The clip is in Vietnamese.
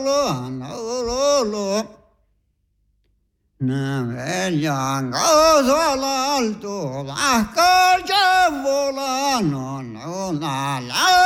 Yang azal tu la ka javola no no na la